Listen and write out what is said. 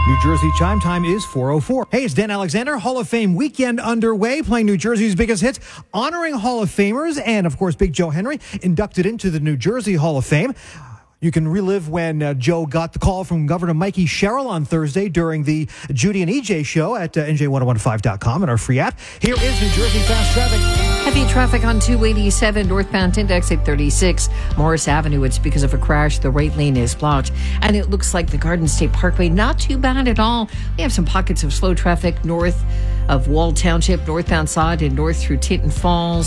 New Jersey chime time is 4:04. Hey, it's Dan Alexander. Hall of Fame weekend underway, playing New Jersey's biggest hits, honoring Hall of Famers, and of course, Big Joe Henry inducted into the New Jersey Hall of Fame. You can relive when Joe got the call from Governor Mikey Sherrill on Thursday during the Judy and EJ show at NJ1015.com and our free app. Here is New Jersey Fast Traffic. Heavy traffic on 287 northbound into exit 36 Morris Avenue. It's because of a crash. The right lane is blocked. And it looks like the Garden State Parkway, not too bad at all. We have some pockets of slow traffic north of Wall Township, northbound side, and north through Tinton Falls.